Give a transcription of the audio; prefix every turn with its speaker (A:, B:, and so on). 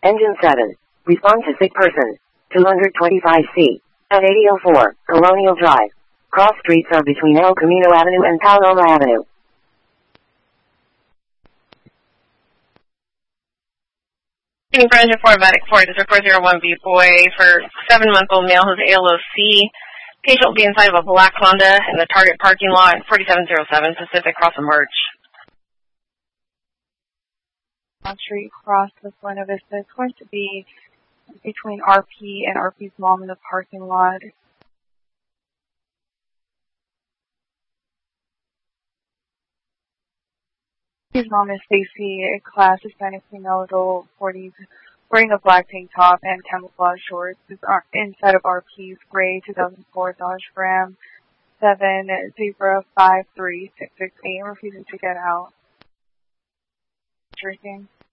A: Engine 7. Respond to sick person. 225C. At 8004, Colonial Drive. Cross streets are between El Camino Avenue and Paloma Avenue.
B: Engine 4, Medic 4, District 401B boy for 7-month-old male who's ALOC. Patient will be inside of a black Honda in the Target parking lot, 4707 Pacific, cross of March.
C: On Street, cross with Buena Vista. It's going to be between RP and RP's mom in the parking lot. His mom is Stacy, class Hispanic female, adult, 40s, wearing a black tank top and camouflage shorts. Is inside of RP's gray 2004 Dodge Ram 7053668, refusing to get out. Drinking.